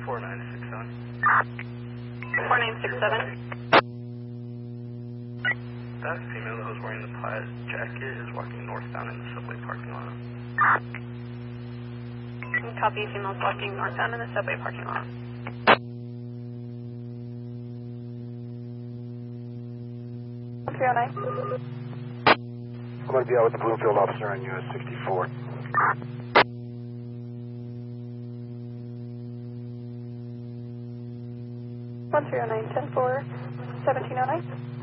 4967. 4967. That female that was wearing the plaid jacket is walking northbound in the subway parking lot. Copy, females walking northbound in the subway parking lot. I'm going to be out with the Bloomfield officer on US 64. One 309 10 4 1709.